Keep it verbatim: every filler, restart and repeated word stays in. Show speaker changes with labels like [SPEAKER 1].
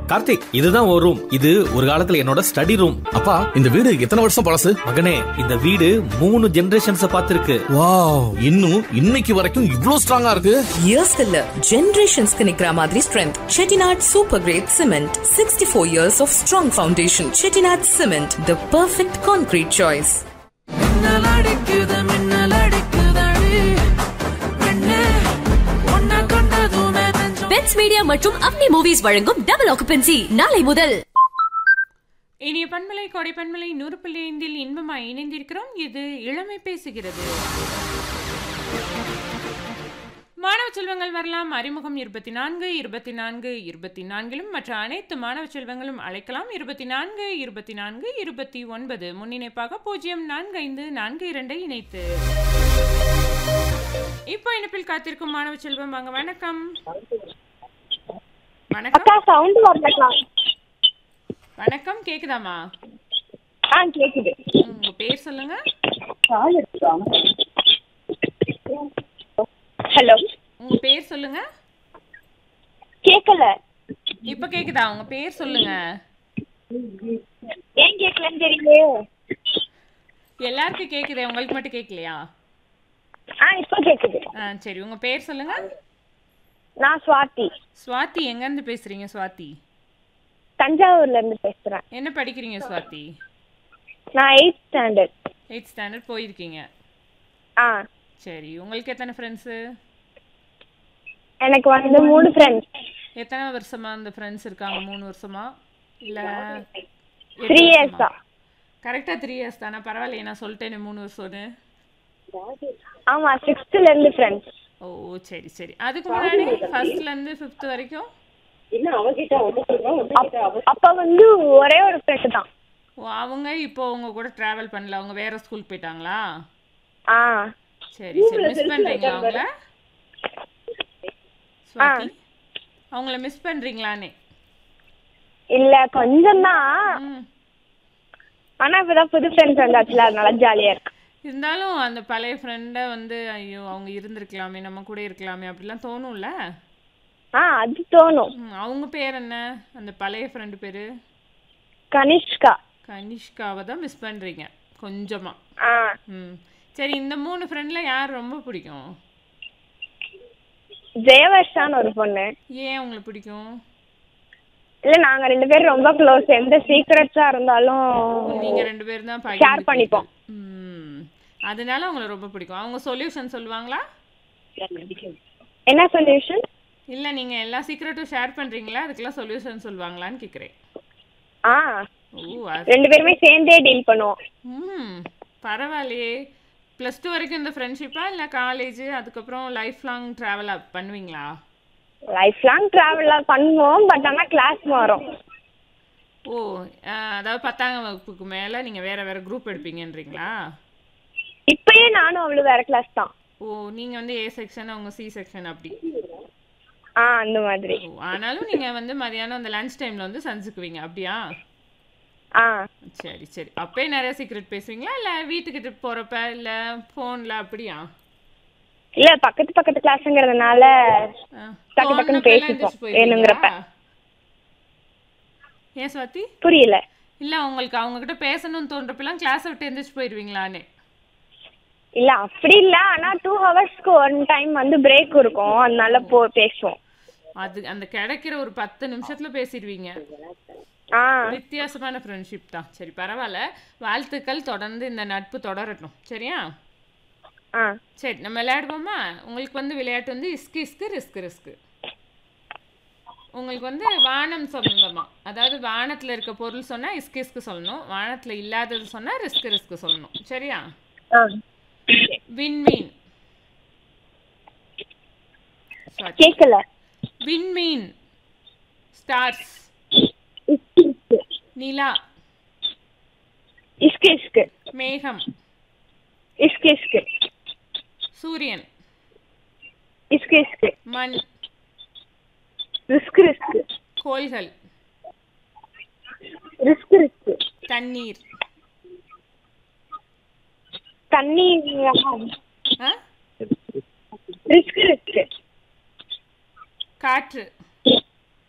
[SPEAKER 1] கார்த்திக், இதுதான் ஒரு ரூம். இது ஒரு காலத்துல என்னோட ஸ்டடி ரூம்.
[SPEAKER 2] அப்பா, இந்த வீடு எத்தனை வருஷம் பழசு?
[SPEAKER 1] மகனே, இந்த வீடு மூணு ஜெனரேஷன்ஸ் பார்த்திருக்கு.
[SPEAKER 2] வாவ், இன்னும் இன்னைக்கு வரைக்கும் இவ்ளோ ஸ்ட்ராங்கா இருக்கு.
[SPEAKER 3] இயர்ஸ் இல்ல, ஜெனரேஷன்ஸ்க்கு நிக்கிற மாதிரி strength. Chettinad super great cement, sixty four years of strong foundation. Chettinad cement, the perfect concrete choice.
[SPEAKER 4] Pets media மற்றும் அப்னி மூவிஸ் வழங்கும் டபுள் ஆக்குபென்சி நாளை முதல்.
[SPEAKER 5] இனிய பண்பலை கொடை பண்பலை நூறு புள்ளி ஐந்தில் இன்பமாய் இணைந்திருக்கிறோம். இது இளமை பேசுகிறது. மாணவ செல்வங்கள் வரலாம். அறிமுகம் இருபத்தி நான்கு இருபத்தி நான்கு இருபத்தி நான்கிலும் மற்ற அனைத்து மாணவ செல்வங்களும் அழைக்கலாம். இருபத்தி நான்கு இருபத்தி நான்கு இருபத்தி ஒன்பது முன்னிணைப்பாக பூஜ்ஜியம் நான்கு ஐந்து நான்கு இரண்டை இணைத்து. இப்போ இணைப்பில் காத்திருக்கும் மாணவ செல்வம் வாங்க. வணக்கம். வணக்கம், கேக்குதாமா?
[SPEAKER 6] ஆ, கேக்குது.
[SPEAKER 5] உங்க பேர் சொல்லுங்க.
[SPEAKER 6] ஹலோ,
[SPEAKER 5] உங்க பேர் சொல்லுங்க.
[SPEAKER 6] கேக்கல.
[SPEAKER 5] இப்ப கேக்குதா? உங்க பேர் சொல்லுங்க.
[SPEAKER 6] ஏன் கேக்கலன்னு தெரியல.
[SPEAKER 5] எல்லாருக்கும் கேக்குதே, உங்களுக்கு மட்டும் கேக்கலையா?
[SPEAKER 6] ஆ, இப்ப கேக்குது.
[SPEAKER 5] ஆ, சரி. உங்க பேர் சொல்லுங்க.
[SPEAKER 6] நான் ஸ்வாதி.
[SPEAKER 5] ஸ்வாதி, எங்க இருந்து பேசுறீங்க ஸ்வாதி?
[SPEAKER 6] தஞ்சாவூர்ல இருந்து பேசுறேன்.
[SPEAKER 5] என்ன படிக்கிறீங்க ஸ்வாதி?
[SPEAKER 6] நான் எயித் ஸ்டாண்டர்ட்.
[SPEAKER 5] எயித் ஸ்டாண்டர்ட் போயிருக்கீங்க.
[SPEAKER 6] ஆ,
[SPEAKER 5] சரி. உங்களுக்கு எத்தனை ஃப்ரெண்ட்ஸ்?
[SPEAKER 6] எனக்கு வந்து மூணு ஃப்ரெண்ட்ஸ்.
[SPEAKER 5] எத்தனை வருஷமா அந்த ஃப்ரெண்ட்ஸ் இருக்காங்க? மூணு வருஷமா இல்ல
[SPEAKER 6] த்ரீ இயர்ஸா?
[SPEAKER 5] கரெக்டா த்ரீ இயர்ஸ் தானே? பரவாயில்லையே, நான் சொல்லிட்டேனே மூணு வருஷம்னு.
[SPEAKER 6] ஆமா, சிக்ஸ்த்ல இருந்து ஃப்ரெண்ட்ஸ்.
[SPEAKER 5] ஓ, சரி சரி. அதுக்கு முன்னாடி ஃபர்ஸ்ட்ல இருந்து ஃபிஃப்த் வரைக்கும்?
[SPEAKER 6] அப்ப வந்து ஒரே ஒரு ஃப்ரெண்ட் தான்.
[SPEAKER 5] ஓ, அவங்க இப்போ உங்க கூட டிராவல் பண்ணல, அவங்க வேற ஸ்கூல் போயிட்டாங்களா?
[SPEAKER 6] ஆ,
[SPEAKER 5] சரி சரி. மிஸ் பண்றீங்களா அவங்கள? ஸ்வாதி, அவங்கள மிஸ் பண்றீங்களானே?
[SPEAKER 6] இல்ல, கொஞ்சம் தான். ஆனா இப்பதான் புது ஃப்ரெண்ட்ஸ் வந்தாச்சுல, அதனால ஜாலியா இருக்கு.
[SPEAKER 5] இருந்தாலும் அந்த பழைய ஃப்ரெண்டை வந்து ஐயோ அவங்க இருந்திருக்கலாமே, நம்ம கூட இருக்கலாமே அப்படிலாம் தோணும்ல?
[SPEAKER 6] ஆ, அது தோணும்.
[SPEAKER 5] அவங்க பேர் என்ன? அந்த பழைய ஃப்ரெண்டு பேரு
[SPEAKER 6] கனிஷ்கா.
[SPEAKER 5] கனிஷ்காவை தான் மிஸ் பண்றீங்க கொஞ்சமா?
[SPEAKER 6] ஆ,
[SPEAKER 5] ம், சரி. இந்த மூணு ஃப்ரெண்ட்ல யார் ரொம்ப பிடிக்கும்?
[SPEAKER 6] ஜெயவர்ஷான்னு ஒரு பொண்ணு.
[SPEAKER 5] ஏன் உங்களுக்கு பிடிக்கும்?
[SPEAKER 6] இல்ல, நாங்க ரெண்டு பேரும் ரொம்ப க்ளோஸ். எந்த சீக்ரெட்ஸா இருந்தாலும்
[SPEAKER 5] நீங்க ரெண்டு பேரும் தான்
[SPEAKER 6] ஷேர் பண்ணிப்போம்.
[SPEAKER 5] ம், அதனால அவங்கள ரொம்ப பிடிக்கும். அவங்க சொல்யூஷன் சொல்லுவாங்களா?
[SPEAKER 6] என்ன சொல்யூஷன்?
[SPEAKER 5] இல்ல, நீங்க எல்லா சீக்ரெட்டும் ஷேர் பண்றீங்களா, அதுக்கெல்லாம் சொல்யூஷன் சொல்லுவாங்களான்னு கேக்குறேன்.
[SPEAKER 6] ஆ, ரெண்டு பேருமே சேர்ந்தே டீல் பண்ணுவோம்.
[SPEAKER 5] ம், பரவாயில்லையே. ப்ளஸ் டூ வரைக்கும் இந்த ஃப்ரெண்ட்ஷிப்பா இல்ல காலேஜ் அதுக்கப்புறம் லைஃப் லாங் டிராவல் பண்ணுவீங்களா?
[SPEAKER 6] லைஃப் லாங் டிராவல் பண்ணுவோம், பட் ஆனா கிளாஸ் மாறும்.
[SPEAKER 5] ஓ, அதாவது பத்தாம் வகுப்புக்கு மேல நீங்க வேற வேற குரூப் எடுப்பீங்கன்றீங்களா?
[SPEAKER 6] இப்பயே நானும் அவளும் வேற கிளாஸ் தான்.
[SPEAKER 5] ஓ, நீங்க வந்து ஏ செக்ஷன், அவங்க சி செக்ஷன் அப்படி?
[SPEAKER 6] ஆ, அந்த மாதிரி.
[SPEAKER 5] ஆனாலும் நீங்க வந்து மதியானம் அந்த லஞ்ச் டைம்ல வந்து சந்திச்சுக்குவீங்க அப்படியா?
[SPEAKER 6] ஆ, சரி
[SPEAKER 5] சரி. அப்பயே நிறைய சீக்ரெட் பேசுவீங்களா இல்ல வீட்டுக்கிட்ட போறப்ப இல்ல போன்ல அப்படியா?
[SPEAKER 6] இல்ல, பக்கத்து பக்கத்து கிளாஸ்ங்கிறதுனால டக்கு டக்குன்னு பேசிப்போம் வேணுங்கிறப்ப.
[SPEAKER 5] ஏன் ஸ்வாதி?
[SPEAKER 6] புரியல. இல்ல,
[SPEAKER 5] உங்களுக்கு அவங்க கிட்ட பேசணும்னு தோன்றப்பெல்லாம் கிளாஸ் விட்டு எந்திரிச்சு போயிருவீங்களானே?
[SPEAKER 6] இல்ல, அப்படி இல்ல. ஆனா டூ ஹவர்ஸ்க்கு ஒன் டைம் வந்து பிரேக் இருக்கும், அதனால போ பேசுவோம்.
[SPEAKER 5] அது அந்த கிடைக்கிற ஒரு பத்து நிமிஷத்துல பேசிடுவீங்க.
[SPEAKER 6] ஆ,
[SPEAKER 5] வித்தியாசமான ஃப்ரெண்ட்ஷிப் தான். சரி, பரவாயில்ல. வாழ்த்துக்கள். தொடர்ந்து இந்த நட்பு தொடரட்டும். சரியா?
[SPEAKER 6] ஆ,
[SPEAKER 5] சரி. நம்ம விளையாடுவோமா? உங்களுக்கு வந்து விளையாட்டு வந்து இஸ்கு இஸ்கு ரிஸ்க் ரிஸ்க். உங்களுக்கு வந்து வானம் சம்பந்தமா, அதாவது வானத்துல இருக்க பொருள் சொன்னா இஸ்கு இஸ்கு சொல்லணும், வானத்துல இல்லாதது சொன்னா ரிஸ்க் ரிஸ்க் சொல்லணும். சரியா? விண்மீன்.
[SPEAKER 6] கேக்கல.
[SPEAKER 5] விண்மீன். ஸ்டார்ஸ். நிலா.
[SPEAKER 6] இஸ்கு இஸ்கு.
[SPEAKER 5] மேகம்.
[SPEAKER 6] இஸ்கு இஸ்கு.
[SPEAKER 5] சூரியன்.
[SPEAKER 6] இஸ்கு இஸ்கு.
[SPEAKER 5] மண்.
[SPEAKER 6] Risk risk.
[SPEAKER 5] கோள்கள்.
[SPEAKER 6] Risk risk.
[SPEAKER 5] தண்ணீர்.
[SPEAKER 6] தண்ணீர்.
[SPEAKER 5] ஆ,
[SPEAKER 6] ரிஸ்க் ரிஸ்க்.
[SPEAKER 5] காற்று.